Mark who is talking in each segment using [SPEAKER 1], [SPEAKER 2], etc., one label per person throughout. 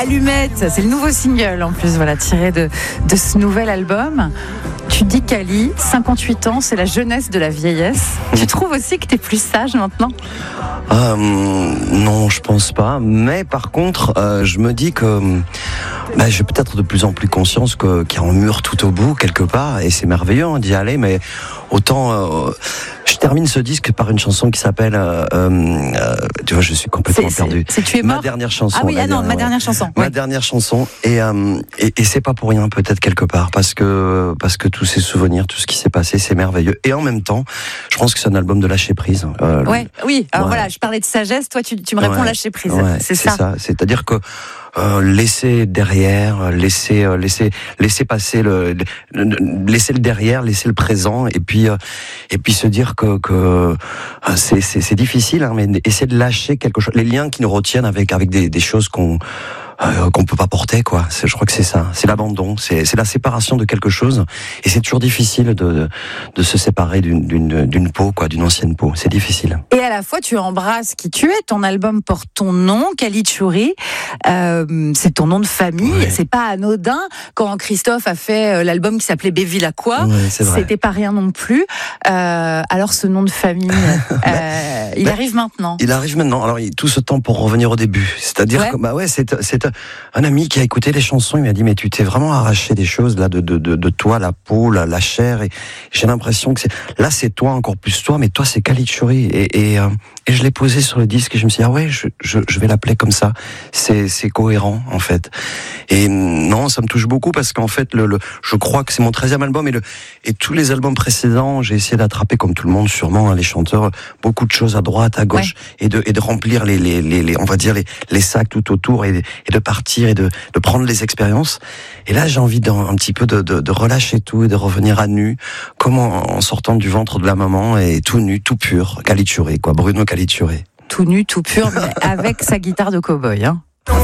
[SPEAKER 1] Allumette, c'est le nouveau single en plus, voilà, tiré de ce nouvel album. Tu dis Kali, 58 ans, c'est la jeunesse de la vieillesse. Tu trouves aussi que t'es plus sage maintenant ?
[SPEAKER 2] Non, je pense pas. Mais par contre, je me dis que j'ai peut-être de plus en plus conscience qu'il y a un mur tout au bout, quelque part, et c'est merveilleux d'y aller, mais autant... je termine ce disque par une chanson qui s'appelle... tu vois, je suis complètement perdu.
[SPEAKER 1] C'est Tu es mort ?
[SPEAKER 2] Ma dernière chanson.
[SPEAKER 1] Ah oui, ma dernière chanson.
[SPEAKER 2] Ma dernière chanson. Et c'est pas pour rien, peut-être, quelque part, parce que tous ces souvenirs, tout ce qui s'est passé, c'est merveilleux. Et en même temps, je pense que c'est un album de lâcher prise.
[SPEAKER 1] Oui, alors voilà, je parlais de sagesse, toi tu me réponds lâcher prise. C'est ça.
[SPEAKER 2] C'est-à-dire que laisser derrière, laisser passer laisser le derrière, laisser le présent, et puis se dire que c'est difficile, mais essayer de lâcher quelque chose, les liens qui nous retiennent avec des choses qu'on peut pas porter, quoi. Je crois que c'est ça, c'est l'abandon, c'est la séparation de quelque chose, et c'est toujours difficile de se séparer d'une peau, quoi, d'une ancienne peau. C'est difficile.
[SPEAKER 1] Et à la fois, tu embrasses qui tu es. Ton album porte ton nom, Kali Tchouri. C'est ton nom de famille. Ouais. C'est pas anodin. Quand Christophe a fait l'album qui s'appelait Bevilacqua, c'était pas rien non plus. Alors ce nom de famille, il arrive maintenant.
[SPEAKER 2] Il arrive maintenant. Alors tout ce temps pour revenir au début, c'est-à-dire que c'est un ami qui a écouté les chansons. Il m'a dit mais tu t'es vraiment arraché des choses là de toi, la peau, la chair, et j'ai l'impression que c'est toi, encore plus toi, mais toi c'est Kali Tchouri, et je l'ai posé sur le disque et je me suis dit je vais l'appeler comme ça, c'est cohérent en fait. Et non, ça me touche beaucoup parce qu'en fait je crois que c'est mon 13e album, et tous les albums précédents, j'ai essayé d'attraper, comme tout le monde sûrement, les chanteurs, beaucoup de choses à droite, à gauche, et de remplir les on va dire les sacs tout autour, et de partir, et de prendre les expériences. Et là j'ai envie un petit peu de relâcher tout et de revenir à nu, comme en sortant du ventre de la maman, et tout nu, tout pur, Kali Tchouri, quoi, Bruno Kali Tchouri.
[SPEAKER 1] Tout nu, tout pur, mais avec sa guitare de cow-boy, hein.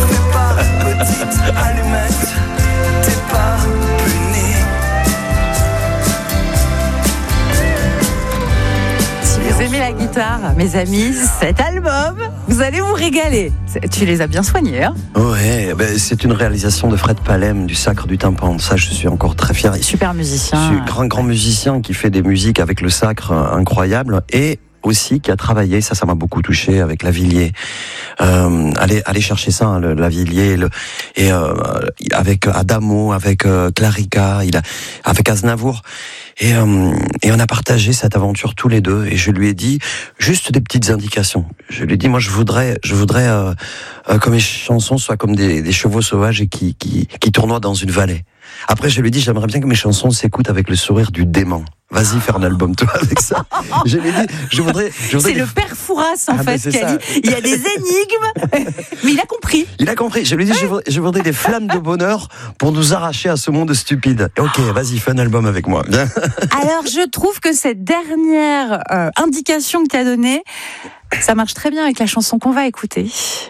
[SPEAKER 1] Si vous aimez la guitare, mes amis, cet album, vous allez vous régaler. Tu les as bien soignés, hein ?
[SPEAKER 2] Ouais, c'est une réalisation de Fred Palem, du Sacre du Tympan. Ça, je suis encore très fier.
[SPEAKER 1] Super musicien.
[SPEAKER 2] Je suis grand musicien qui fait des musiques avec le Sacre incroyables, et aussi qui a travaillé, ça m'a beaucoup touché, avec Lavilliers. Allez chercher ça, hein, Lavilliers, avec Adamo, avec Clarica, avec Aznavour. Et on a partagé cette aventure tous les deux, et je lui ai dit juste des petites indications. Je lui ai dit, moi je voudrais que mes chansons soient comme des chevaux sauvages et qui tournoient dans une vallée. Après, je lui ai dit, j'aimerais bien que mes chansons s'écoutent avec le sourire du dément. Vas-y, faire un album, toi, avec ça. Je lui ai dit, je voudrais
[SPEAKER 1] c'est le père Fouras, en fait, qui a dit, il y a des énigmes, mais il a compris.
[SPEAKER 2] Il a compris. Je lui ai dit, je voudrais des flammes de bonheur pour nous arracher à ce monde stupide. Ok, vas-y, fais un album avec moi. Bien.
[SPEAKER 1] Alors, je trouve que cette dernière indication que tu as donnée, ça marche très bien avec la chanson qu'on va écouter.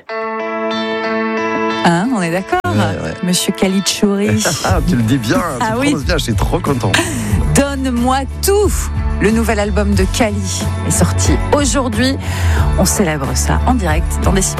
[SPEAKER 1] Hein, on est d'accord,
[SPEAKER 2] ouais.
[SPEAKER 1] Monsieur Kali Tchouri.
[SPEAKER 2] Tu le dis bien, tu prononces bien, je suis trop content.
[SPEAKER 1] Donne-moi tout. Le nouvel album de Kali est sorti aujourd'hui. On célèbre ça en direct dans Décibel.